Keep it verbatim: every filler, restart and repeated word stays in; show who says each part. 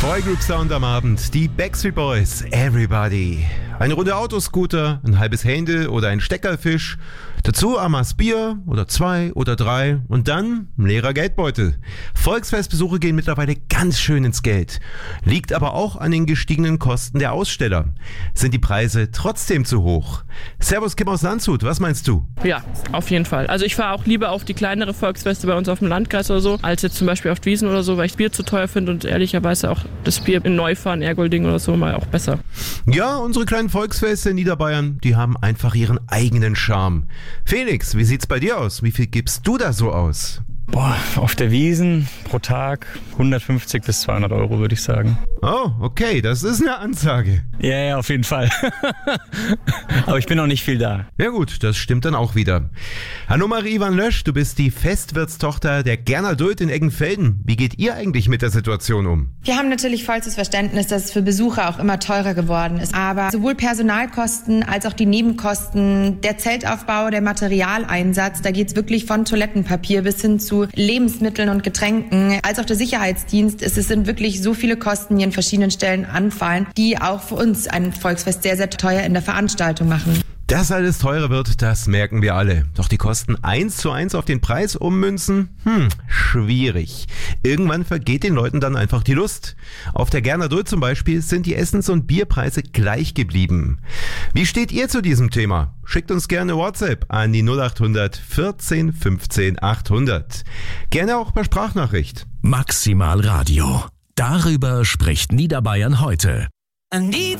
Speaker 1: Boygroup Sound am Abend, die Backstreet Boys, Everybody. Eine Runde Autoscooter, ein halbes Händel oder ein Steckerfisch. Dazu Amas Bier oder zwei oder drei und dann ein leerer Geldbeutel. Volksfestbesuche gehen mittlerweile ganz schön ins Geld. Liegt aber auch an den gestiegenen Kosten der Aussteller. Sind die Preise trotzdem zu hoch? Servus Kim aus Landshut, was meinst du?
Speaker 2: Ja, auf jeden Fall. Also ich fahre auch lieber auf die kleinere Volksfeste bei uns auf dem Landkreis oder so, als jetzt zum Beispiel auf die Wiesn oder so, weil ich das Bier zu teuer finde und ehrlicherweise auch das Bier in Neufahren, Ergolding oder so mal auch besser.
Speaker 1: Ja, unsere kleinen Volksfeste in Niederbayern, die haben einfach ihren eigenen Charme. Felix, wie sieht's bei dir aus? Wie viel gibst du da so aus?
Speaker 3: Boah, auf der Wiesn pro Tag hundertfünfzig bis zweihundert Euro, würde ich sagen.
Speaker 1: Oh, okay, das ist eine Ansage.
Speaker 3: Ja, ja, auf jeden Fall. Aber ich bin noch nicht viel da.
Speaker 1: Ja gut, das stimmt dann auch wieder. Annemarie Van Lösch, du bist die Festwirtstochter der Gerner Duld in Eggenfelden. Wie geht ihr eigentlich mit der Situation um?
Speaker 4: Wir haben natürlich vollstes Verständnis, dass es für Besucher auch immer teurer geworden ist. Aber sowohl Personalkosten als auch die Nebenkosten, der Zeltaufbau, der Materialeinsatz, da geht's wirklich von Toilettenpapier bis hin zu Lebensmitteln und Getränken, als auch der Sicherheitsdienst. Es sind wirklich so viele Kosten, die an verschiedenen Stellen anfallen, die auch für uns ein Volksfest sehr, sehr teuer in der Veranstaltung machen.
Speaker 1: Dass alles teurer wird, das merken wir alle. Doch die Kosten eins zu eins auf den Preis ummünzen? Hm, schwierig. Irgendwann vergeht den Leuten dann einfach die Lust. Auf der Gerner Duld zum Beispiel sind die Essens- und Bierpreise gleich geblieben. Wie steht ihr zu diesem Thema? Schickt uns gerne WhatsApp an die null acht hundert vierzehn fünfzehn achthundert. Gerne auch per Sprachnachricht.
Speaker 5: Maximal Radio. Darüber spricht Niederbayern heute.